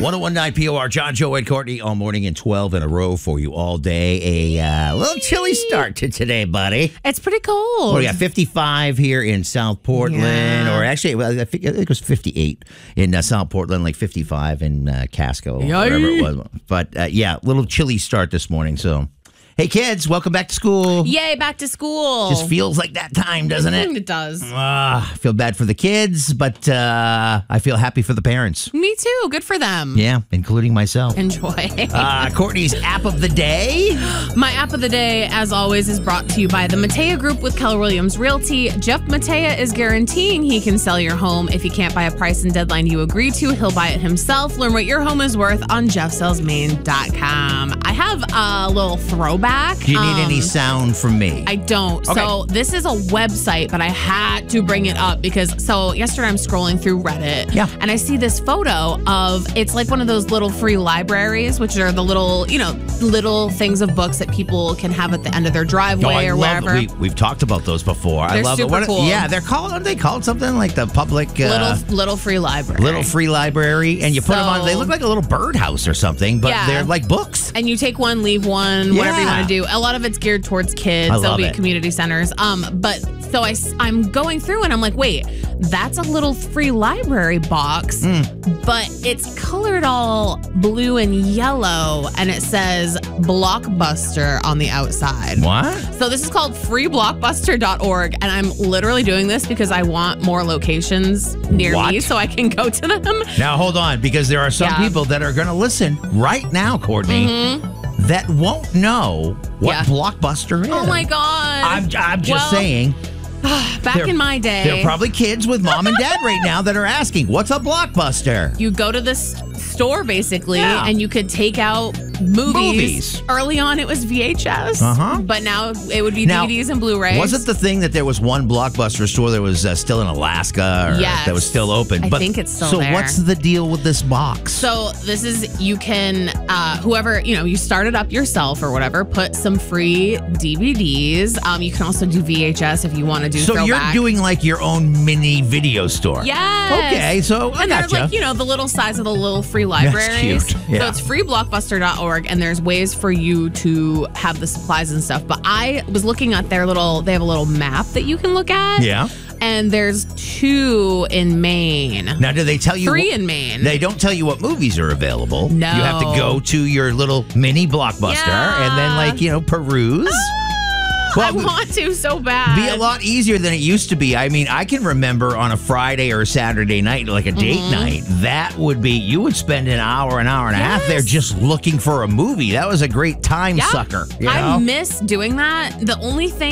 1019 POR, John, Joe, and Courtney all morning and 12 in a row for you all day. A little chilly start to today, buddy. It's pretty cold. Well, we got 55 here in South Portland, or actually, I think it was 58 in South Portland, like 55 in Casco, whatever it was. But yeah, little chilly start this morning, so... Hey, kids, welcome back to school. Yay, back to school. Just feels like that time, doesn't it? It does. I feel bad for the kids, but I feel happy for the parents. Me too. Good for them. Yeah, including myself. Enjoy. Courtney's app of the day. My app of the day, as always, is brought to you by the Matea Group with Keller Williams Realty. Jeff Matea is guaranteeing he can sell your home. If he can't buy a price and deadline you agree to, he'll buy it himself. Learn what your home is worth on jeffsalesmaine.com. I have a little throwback. Do you need any sound from me? I don't. Okay. So this is a website, but I had to bring it up because yesterday I'm scrolling through Reddit. Yeah. And I see this photo of, it's like one of those little free libraries, which are the little, little things of books that people can have at the end of their driveway or wherever. We've talked about those before. They're I love super it. cool. Yeah, aren't they called something like the public... little free library. Little free library. And you put them on, they look like a little birdhouse or something, but they're like books. And you take one, leave one, whatever you want to do. A lot of it's geared towards kids. There'll be community centers. So I'm going through and I'm like, wait, that's a little free library box, but it's colored all blue and yellow, and it says Blockbuster on the outside. What? So this is called freeblockbuster.org, and I'm literally doing this because I want more locations near me so I can go to them. Now, hold on, because there are some people that are going to listen right now, Courtney, that won't know what Blockbuster is. Oh, my God. I'm just saying. Back in my day. There are probably kids with mom and dad right now that are asking, what's a Blockbuster? You go to this store, basically, and you could take out movies. Early on, it was VHS, but now it would be DVDs and Blu-rays. Was it the thing that there was one Blockbuster store that was still in Alaska or that was still open? I think it's still there. So what's the deal with this box? So this is, you can, whoever, you start it up yourself or whatever, put some free DVDs. You can also do VHS if you want to do throwback. You're doing like your own mini video store. Yes. Okay, so I gotcha. And they're like, the little size of the little free libraries. That's cute. Yeah. So it's freeblockbuster.org, and there's ways for you to have the supplies and stuff. But I was looking at they have a little map that you can look at. Yeah. And there's 2 in Maine. Now, do they tell you 3 in Maine? They don't tell you what movies are available. No. You have to go to your little mini Blockbuster and then peruse. Well, I want to so bad. Be a lot easier than it used to be. I mean, I can remember on a Friday or a Saturday night, like a date night, that would be, you would spend an hour and a half there just looking for a movie. That was a great time sucker. I miss doing that. The only thing